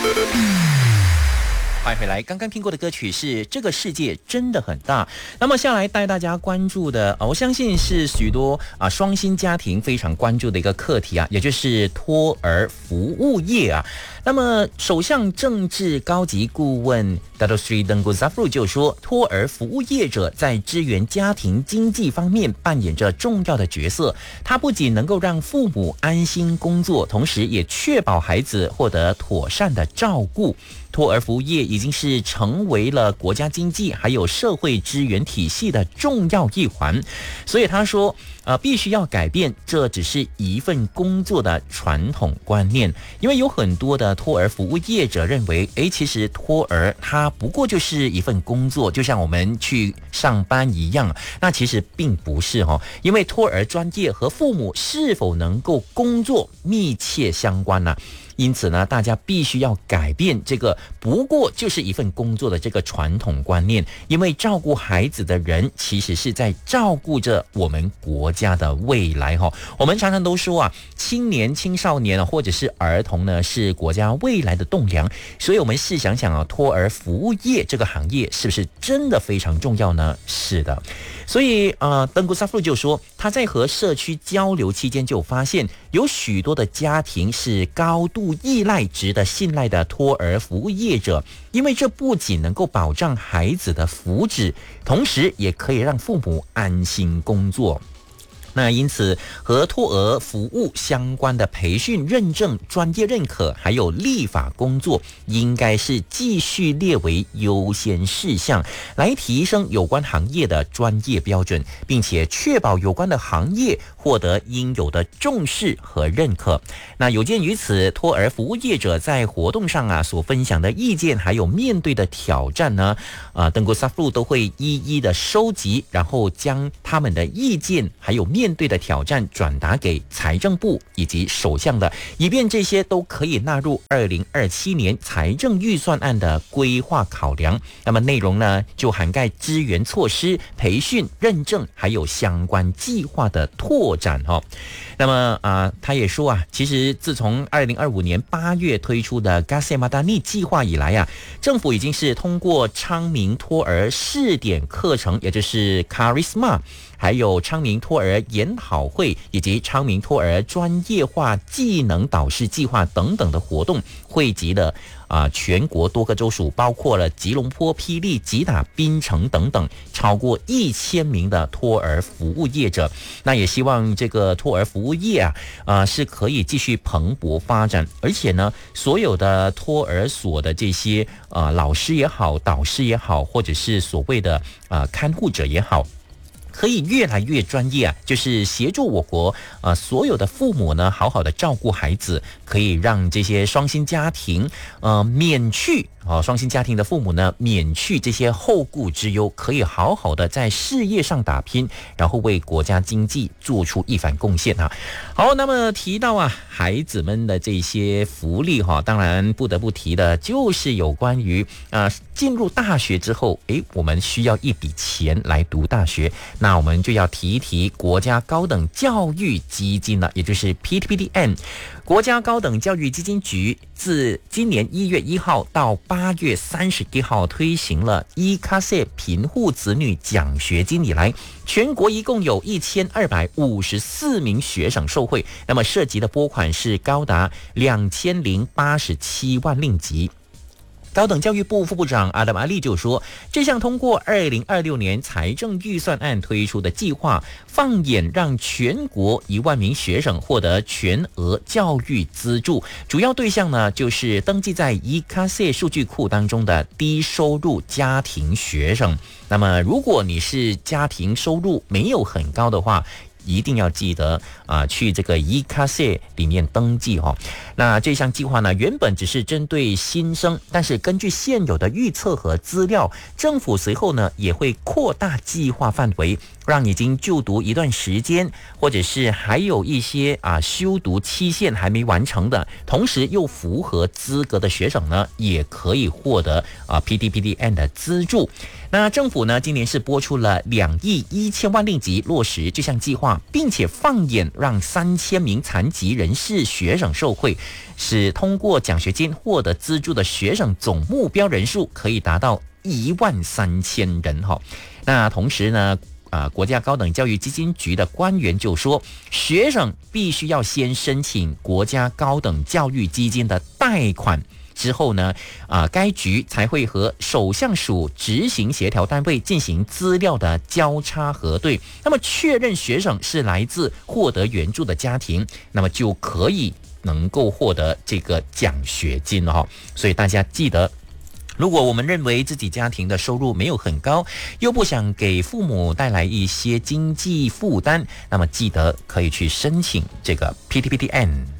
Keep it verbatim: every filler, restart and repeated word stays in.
欢迎回来，刚刚听过的歌曲是《这个世界真的很大》。那么下来带大家关注的，呃、我相信是许多啊双薪家庭非常关注的一个课题啊，也就是托儿服务业啊。那么首相政治高级顾问 Dato Sri Tengku Zafrul 就说，托儿服务业者在支援家庭经济方面扮演着重要的角色。它不仅能够让父母安心工作，同时也确保孩子获得妥善的照顾。托儿服务业已经是成为了国家经济还有社会支援体系的重要一环，所以他说呃，必须要改变这只是一份工作的传统观念。因为有很多的托儿服务业者认为，诶，其实托儿它不过就是一份工作，就像我们去上班一样。那其实并不是哦，因为托儿专业和父母是否能够工作密切相关呢、啊。因此呢，大家必须要改变这个不过就是一份工作的这个传统观念，因为照顾孩子的人其实是在照顾着我们国家的未来哈。我们常常都说啊，青年、青少年或者是儿童呢，是国家未来的栋梁。所以我们试想想啊，托儿服务业这个行业是不是真的非常重要呢？是的。所以呃，登古萨夫就说，他在和社区交流期间就发现，有许多的家庭是高度依赖值得信赖的托儿服务业者，因为这不仅能够保障孩子的福祉，同时也可以让父母安心工作。那因此，和托儿服务相关的培训、认证、专业认可，还有立法工作，应该是继续列为优先事项，来提升有关行业的专业标准，并且确保有关的行业获得应有的重视和认可。那有鉴于此，托儿服务业者在活动上啊所分享的意见，还有面对的挑战呢，啊，登古萨夫都会一一的收集，然后将他们的意见还有面对的挑战转达给财政部以及首相的，以便这些都可以纳入二零二七年财政预算案的规划考量。那么内容呢，就涵盖支援措施、培训、认证，还有相关计划的拓展哦。那么啊、呃，他也说啊，其实自从二零二五年八月推出的 Kasih Madani 计划以来啊，政府已经是通过昌明托儿试点课程，也就是 Karisma，还有昌明托儿研讨会以及昌明托儿专业化技能导师计划等等的活动，汇集了啊、呃、全国多个州属，包括了吉隆坡、霹雳、吉打、槟城等等，超过一千名的托儿服务业者。那也希望这个托儿服务业啊啊、呃、是可以继续蓬勃发展，而且呢，所有的托儿所的这些啊、呃、老师也好、导师也好，或者是所谓的啊、呃、看护者也好，可以越来越专业啊，就是协助我国呃所有的父母呢，好好的照顾孩子，可以让这些双薪家庭呃免去啊、哦、双薪家庭的父母呢免去这些后顾之忧，可以好好的在事业上打拼，然后为国家经济做出一番贡献啊。好，那么提到啊孩子们的这些福利哈、哦，当然不得不提的就是有关于啊、呃、进入大学之后，诶，我们需要一笔钱来读大学。那我们就要提一提国家高等教育基金了，也就是 P T P D M。 国家高等教育基金局自今年一月一号到八月三十一号推行了 e K A S E 贫户子女奖学金以来，全国一共有一千二百五十四名学生受惠，那么涉及的拨款是高达两千零八十七万令吉。高等教育部副部长阿德玛利就说，这项通过二零二六年财政预算案推出的计划，放眼让全国一万名学生获得全额教育资助，主要对象呢就是登记在 e K A S E 数据库当中的低收入家庭学生。那么如果你是家庭收入没有很高的话，一定要记得啊、呃，去这个 e K A S E 里面登记哈、哦。那这项计划呢，原本只是针对新生，但是根据现有的预测和资料，政府随后呢也会扩大计划范围，让已经就读一段时间，或者是还有一些啊修读期限还没完成的，同时又符合资格的学生呢，也可以获得啊 P T P D M 的资助。那政府呢，今年是拨出了两亿一千万令吉落实这项计划。 划，并且放眼让三千名残疾人士学生受惠，使通过奖学金获得资助的学生总目标人数可以达到一万三千人哈。那同时呢，啊，国家高等教育基金局的官员就说，学生必须要先申请国家高等教育基金的贷款。之后呢，啊，该局才会和首相署执行协调单位进行资料的交叉核对，那么确认学生是来自获得援助的家庭，那么就可以能够获得这个奖学金了哈。所以大家记得，如果我们认为自己家庭的收入没有很高，又不想给父母带来一些经济负担，那么记得可以去申请这个 P T P T N。